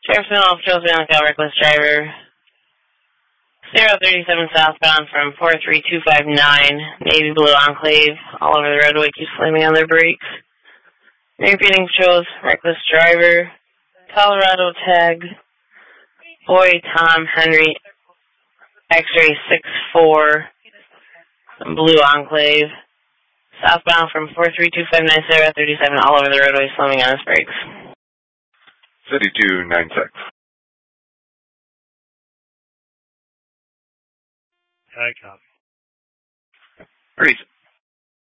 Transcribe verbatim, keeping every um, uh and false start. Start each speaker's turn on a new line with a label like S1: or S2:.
S1: Jefferson off Charles Bianco, reckless driver. zero thirty-seven southbound from four three two five nine, Navy Blue Enclave, all over the roadway, keep slamming on their brakes. Repeating patrols, reckless driver. Colorado tag, Boy Tom Henry, X-ray six four, Blue Enclave. Southbound from four three two five nine, zero thirty-seven, all over the roadway, slamming on his brakes.
S2: City two nine six.
S3: I copy.
S2: Reason.